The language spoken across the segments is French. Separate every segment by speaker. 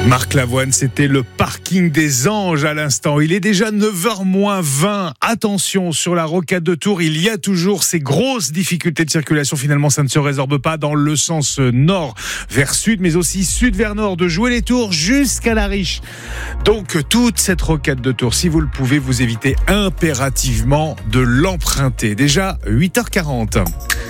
Speaker 1: Marc Lavoine, c'était le parking des Anges à l'instant. Il est déjà 9h-20. Attention, sur la rocade de Tours, il y a toujours ces grosses difficultés de circulation. Finalement, ça ne se résorbe pas dans le sens nord vers sud, mais aussi sud vers nord, de Jouer les Tours jusqu'à la Riche. Donc, toute cette rocade de Tours, si vous le pouvez, vous évitez impérativement de l'emprunter. Déjà, 8h40.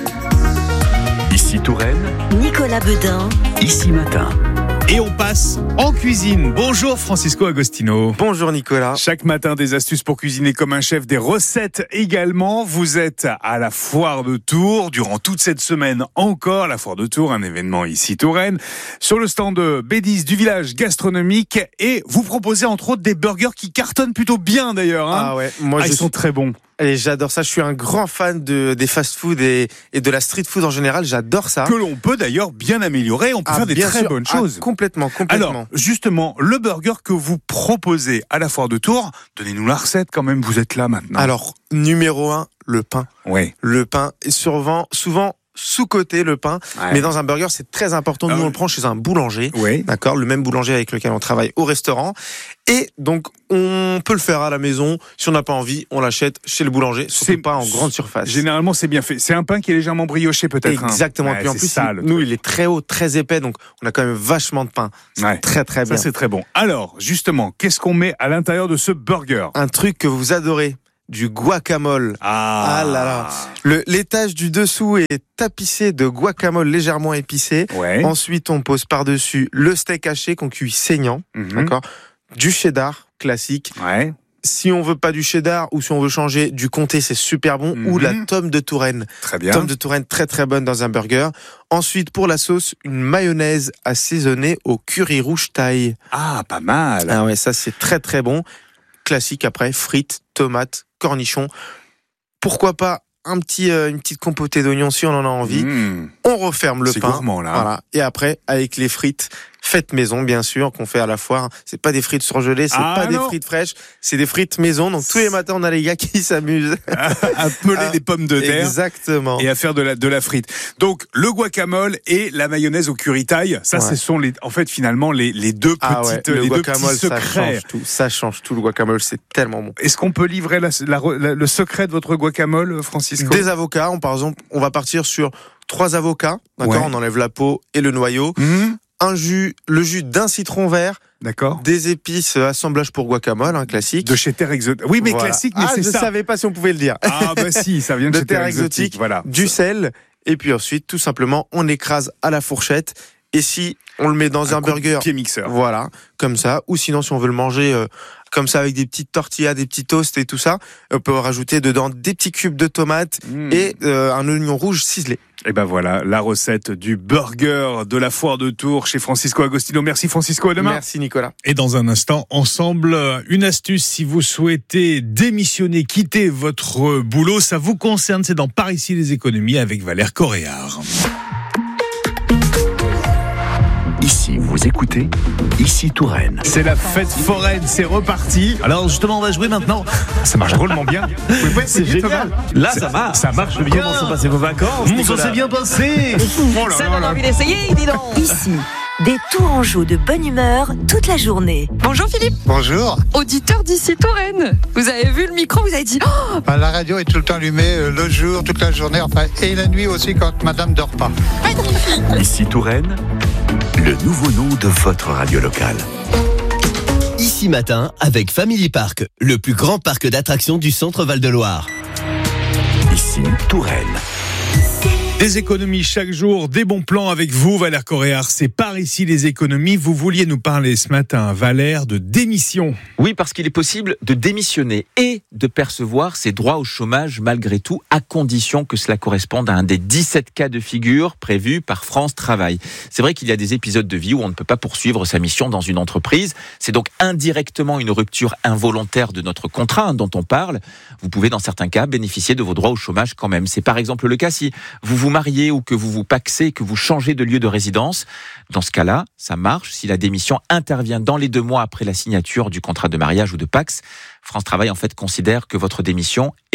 Speaker 2: Ici Touraine,
Speaker 3: Nicolas Beudin,
Speaker 2: Ici Matin.
Speaker 1: Et on passe en cuisine. Bonjour Francisco Agostino.
Speaker 4: Bonjour Nicolas.
Speaker 1: Chaque matin, des astuces pour cuisiner comme un chef, des recettes également. Vous êtes à la Foire de Tours durant toute cette semaine encore. La Foire de Tours, un événement ici Touraine. Sur le stand de B10 du village gastronomique. Et vous proposez entre autres des burgers qui cartonnent plutôt bien d'ailleurs.
Speaker 4: Ah ouais,
Speaker 1: ils sont très bons.
Speaker 4: Et j'adore ça, je suis un grand fan des fast-food et de la street food en général, j'adore ça.
Speaker 1: Que l'on peut d'ailleurs bien améliorer, on peut faire des très bonnes choses.
Speaker 4: Complètement.
Speaker 1: Alors, justement, le burger que vous proposez à la Foire de Tours, donnez-nous la recette quand même, vous êtes là maintenant.
Speaker 4: Alors, numéro 1, le pain.
Speaker 1: Oui.
Speaker 4: Le pain est souvent sous-côté le pain, mais dans un burger c'est très important. Nous on le prend chez un boulanger, d'accord, le même boulanger avec lequel on travaille au restaurant, et donc on peut le faire à la maison. Si on n'a pas envie, on l'achète chez le boulanger. C'est pas en grande surface.
Speaker 1: Généralement c'est bien fait. C'est un pain qui est légèrement brioché peut-être.
Speaker 4: Exactement. Puis en plus, il est très haut, très épais, donc on a quand même vachement de pain. C'est très très bien.
Speaker 1: Ça c'est très bon. Alors justement, qu'est-ce qu'on met à l'intérieur de ce burger ?
Speaker 4: Un truc que vous adorez. Du guacamole. Ah là là. L'étage du dessous est tapissé de guacamole légèrement épicé. Ensuite, on pose par-dessus le steak haché qu'on cuit saignant. D'accord. Du cheddar classique. Si on veut pas du cheddar ou si on veut changer, du comté, c'est super bon. Ou la tome de Touraine.
Speaker 1: Très bien.
Speaker 4: Tome de Touraine, très très bonne dans un burger. Ensuite, pour la sauce, une mayonnaise assaisonnée au curry rouge thaï.
Speaker 1: Ah, pas mal.
Speaker 4: Ah ouais, ça c'est très très bon. Classique après, frites, tomates, cornichons. Pourquoi pas une petite compotée d'oignons si on en a envie. On referme le pain. C'est
Speaker 1: gourmand là.
Speaker 4: Voilà. Et après, avec les frites faites maison, bien sûr, qu'on fait à la foire. C'est pas des frites surgelées, c'est pas des frites fraîches, c'est des frites maison. Donc tous les matins, on a les gars qui s'amusent
Speaker 1: à peler les pommes de terre.
Speaker 4: Exactement.
Speaker 1: Et à faire de la frite. Donc le guacamole et la mayonnaise au curry thaï, ça ce sont finalement les deux petites
Speaker 4: le
Speaker 1: les
Speaker 4: guacamole,
Speaker 1: deux petits secrets.
Speaker 4: Ça change tout le guacamole, c'est tellement bon.
Speaker 1: Est-ce qu'on peut livrer le secret de votre guacamole, Francisco ?
Speaker 4: Des avocats, par exemple, on va partir sur 3 avocats, d'accord, on enlève la peau et le noyau. Le jus d'un citron vert,
Speaker 1: d'accord,
Speaker 4: des épices, assemblage pour guacamole, classique.
Speaker 1: De chez Terre Exotique. Oui, mais classique, mais c'est ça.
Speaker 4: Je savais pas si on pouvait le dire.
Speaker 1: Ah bah si, ça vient de chez
Speaker 4: Terre Exotique.
Speaker 1: Voilà.
Speaker 4: Du sel, et puis ensuite, tout simplement, on écrase à la fourchette. Et si on le met dans un burger,
Speaker 1: pied mixeur.
Speaker 4: Voilà, comme ça. Ou sinon, si on veut le manger comme ça avec des petites tortillas, des petits toasts et tout ça, on peut rajouter dedans des petits cubes de tomates et un oignon rouge ciselé.
Speaker 1: Et ben voilà, la recette du burger de la Foire de Tours chez Francisco Agostino. Merci Francisco, à demain.
Speaker 4: Merci Nicolas.
Speaker 1: Et dans un instant, ensemble, une astuce si vous souhaitez démissionner, quitter votre boulot, ça vous concerne, c'est dans Par ici les économies avec Valère Coréard.
Speaker 2: Ici, vous écoutez Ici Touraine.
Speaker 1: C'est la fête foraine, c'est reparti. Alors justement, on va jouer maintenant. Ça marche drôlement bien.
Speaker 5: C'est génial. Là, ça marche bien. Comment sont passées vos vacances?
Speaker 1: Ça s'est bien passé.
Speaker 3: Ça donne envie d'essayer, dis donc. Ici, des Tourangeaux de bonne humeur toute la journée.
Speaker 6: Bonjour Philippe.
Speaker 7: Bonjour.
Speaker 6: Auditeur d'ici Touraine. Vous avez vu le micro, vous avez dit
Speaker 7: La radio est tout le temps allumée, le jour, toute la journée, et la nuit aussi quand madame dort pas.
Speaker 2: Ici Touraine, le nouveau nom de votre radio locale.
Speaker 8: Ici Matin avec Family Park, le plus grand parc d'attractions du centre Val-de-Loire.
Speaker 2: Ici Touraine.
Speaker 1: Des économies chaque jour, des bons plans avec vous, Valère Coréard. C'est Par ici les économies. Vous vouliez nous parler ce matin, Valère, de démission.
Speaker 9: Oui, parce qu'il est possible de démissionner et de percevoir ses droits au chômage malgré tout, à condition que cela corresponde à un des 17 cas de figure prévus par France Travail. C'est vrai qu'il y a des épisodes de vie où on ne peut pas poursuivre sa mission dans une entreprise. C'est donc indirectement une rupture involontaire de notre contrat dont on parle. Vous pouvez dans certains cas bénéficier de vos droits au chômage quand même. C'est par exemple le cas si vous mariez ou que vous vous pacsez, que vous changez de lieu de résidence. Dans ce cas-là, ça marche si la démission intervient dans les 2 mois après la signature du contrat de mariage ou de pacs. France Travail, en fait, considère que votre démission est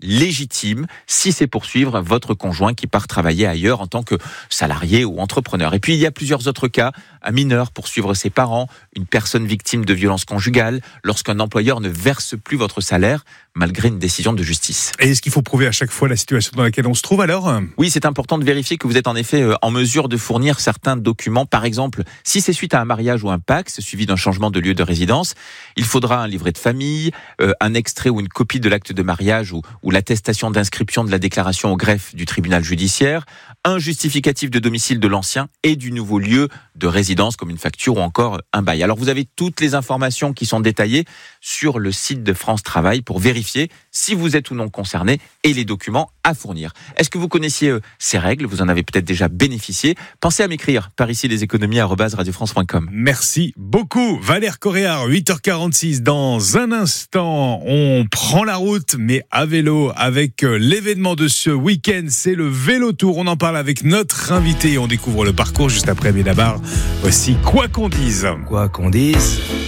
Speaker 9: légitime si c'est pour suivre votre conjoint qui part travailler ailleurs en tant que salarié ou entrepreneur. Et puis il y a plusieurs autres cas, un mineur pour suivre ses parents, une personne victime de violences conjugales, lorsqu'un employeur ne verse plus votre salaire malgré une décision de justice.
Speaker 1: Et est-ce qu'il faut prouver à chaque fois la situation dans laquelle on se trouve alors ?
Speaker 9: Oui, c'est important de vérifier que vous êtes en effet en mesure de fournir certains documents. Par exemple, si c'est suite à un mariage ou un PACS suivi d'un changement de lieu de résidence, il faudra un livret de famille, un extrait ou une copie de l'acte de mariage ou l'attestation d'inscription de la déclaration au greffe du tribunal judiciaire, un justificatif de domicile de l'ancien et du nouveau lieu de résidence comme une facture ou encore un bail. Alors vous avez toutes les informations qui sont détaillées sur le site de France Travail pour vérifier si vous êtes ou non concerné et les documents à fournir. Est-ce que vous connaissiez ces règles ? Vous en avez peut-être déjà bénéficié. Pensez à m'écrire par ici leséconomies@radiofrance.com.
Speaker 1: Merci beaucoup Valère Coréard, 8h46. Dans un instant, on prend la route mais à vélo avec l'événement de ce week-end, c'est le Vélo Tour. On en parle avec notre invité et on découvre le parcours juste après Benabar. Voici Quoi qu'on dise.
Speaker 10: Quoi qu'on dise.